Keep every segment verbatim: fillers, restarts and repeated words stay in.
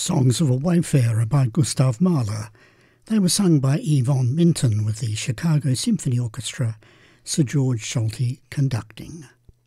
Songs of a Wayfarer by Gustav Mahler. They were sung by Yvonne Minton with the Chicago Symphony Orchestra, Sir George Solti conducting.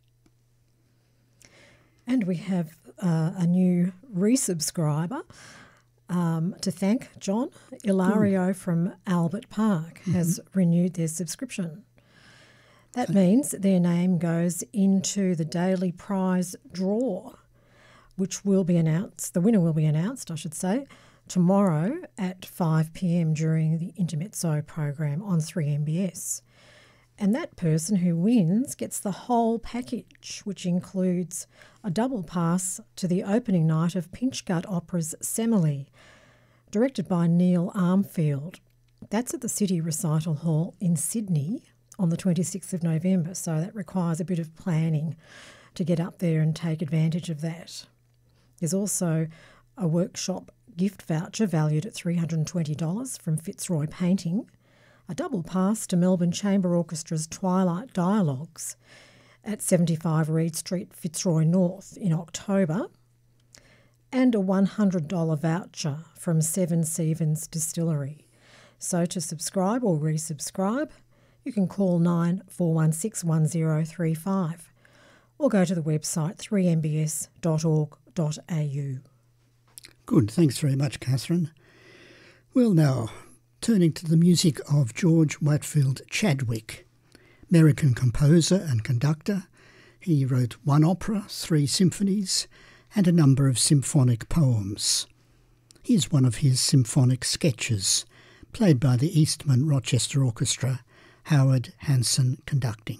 And we have uh, a new resubscriber um, to thank. John Ilario mm. from Albert Park mm-hmm. has renewed their subscription. That okay. means their name goes into the daily prize draw, which will be announced, the winner will be announced, I should say, tomorrow at five p m during the Intermezzo program on three M B S. And that person who wins gets the whole package, which includes a double pass to the opening night of Pinchgut Opera's Semele, directed by Neil Armfield. That's at the City Recital Hall in Sydney on the twenty-sixth of November, so that requires a bit of planning to get up there and take advantage of that. There's also a workshop gift voucher valued at three hundred twenty dollars from Fitzroy Painting, a double pass to Melbourne Chamber Orchestra's Twilight Dialogues at seventy-five Reed Street, Fitzroy North in October, and a one hundred dollars voucher from Seven Sevens Distillery. So to subscribe or resubscribe, you can call nine four one six one zero three five or go to the website three m b s dot org dot a u. Good, thanks very much, Catherine. Well, now, turning to the music of George Whitefield Chadwick, American composer and conductor. He wrote one opera, three symphonies, and a number of symphonic poems. Here's one of his symphonic sketches, played by the Eastman Rochester Orchestra, Howard Hanson conducting.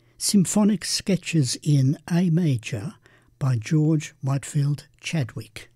Symphonic Sketches in A Major by George Whitefield Chadwick.